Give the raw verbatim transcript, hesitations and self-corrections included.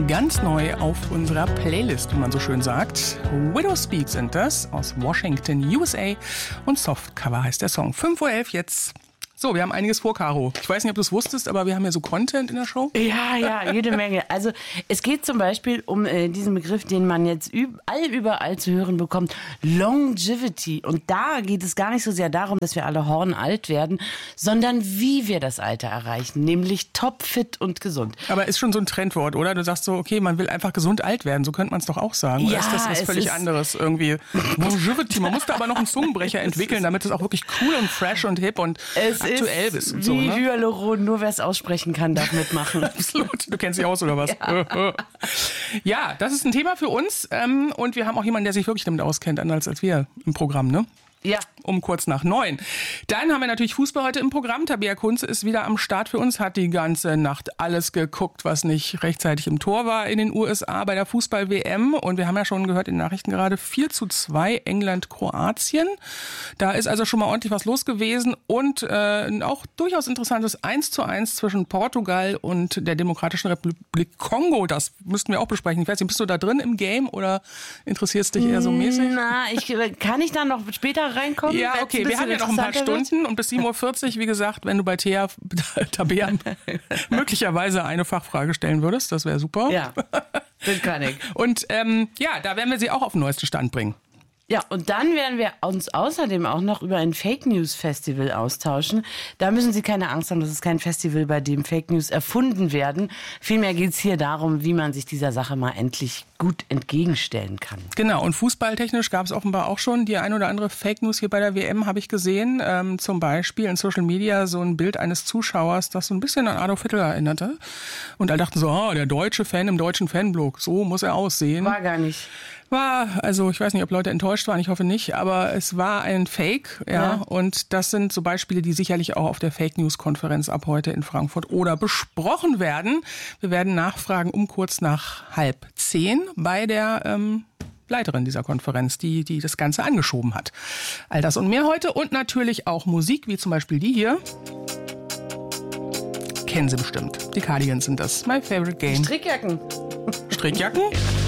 Ganz neu auf unserer Playlist, wie man so schön sagt. Widow Speak sind das, aus Washington, U S A. Und Softcover heißt der Song. fünf Uhr elf jetzt. So, wir haben einiges vor, Caro. Ich weiß nicht, ob du es wusstest, aber wir haben ja so Content in der Show. Ja, ja, jede Menge. Also es geht zum Beispiel um äh, diesen Begriff, den man jetzt überall, überall zu hören bekommt, Longevity. Und da geht es gar nicht so sehr darum, dass wir alle hornalt werden, sondern wie wir das Alter erreichen, nämlich topfit und gesund. Aber ist schon so ein Trendwort, oder? Du sagst so, okay, man will einfach gesund alt werden. So könnte man es doch auch sagen. Oder Ja, ist das was es völlig ist anderes irgendwie? Longevity. Man musste aber noch einen Zungenbrecher entwickeln, damit es auch wirklich cool und fresh und hip und Es aktuell ist bist und wie so, ne? Hyaluron, nur wer es aussprechen kann, darf mitmachen. Absolut. Du kennst dich aus, oder was? Ja. Ja, das ist ein Thema für uns. Ähm, und wir haben auch jemanden, der sich wirklich damit auskennt, anders als wir im Programm, ne? Ja. Um kurz nach neun. Dann haben wir natürlich Fußball heute im Programm. Tabea Kunze ist wieder am Start für uns, hat die ganze Nacht alles geguckt, was nicht rechtzeitig im Tor war in den U S A bei der Fußball-W M. Und wir haben ja schon gehört in den Nachrichten gerade vier zu zwei England-Kroatien. Da ist also schon mal ordentlich was los gewesen. Und äh, auch durchaus interessantes eins zu eins zwischen Portugal und der Demokratischen Republik Kongo. Das müssten wir auch besprechen. Ich weiß nicht, bist du da drin im Game oder interessierst dich eher so mäßig? Na, ich, kann ich da noch später reinkommen? Ja, okay, wir haben ja noch ein paar Stunden wird? Und bis sieben Uhr vierzig, wie gesagt, wenn du bei Thea, Tabea möglicherweise eine Fachfrage stellen würdest, das wäre super. Ja, das kann ich. Und ähm, ja, da werden wir sie auch auf den neuesten Stand bringen. Ja, und dann werden wir uns außerdem auch noch über ein Fake News Festival austauschen. Da müssen Sie keine Angst haben, das ist kein Festival, bei dem Fake News erfunden werden. Vielmehr geht es hier darum, wie man sich dieser Sache mal endlich gut entgegenstellen kann. Genau, und fußballtechnisch gab es offenbar auch schon die ein oder andere Fake News hier bei der W M, habe ich gesehen. Ähm, zum Beispiel in Social Media so ein Bild eines Zuschauers, das so ein bisschen an Adolf Hitler erinnerte. Und alle dachten so, oh, der deutsche Fan im deutschen Fanblog, so muss er aussehen. War gar nicht. War, also ich weiß nicht, ob Leute enttäuscht waren, ich hoffe nicht, aber es war ein Fake, ja, ja. Und das sind so Beispiele, die sicherlich auch auf der Fake News Konferenz ab heute in Frankfurt oder besprochen werden. Wir werden nachfragen um kurz nach halb zehn bei der ähm, Leiterin dieser Konferenz, die, die das Ganze angeschoben hat. All das und mehr heute und natürlich auch Musik, wie zum Beispiel die hier. Kennen Sie bestimmt. Die Cardigans sind das. My favorite game. Strickjacken. Strickjacken?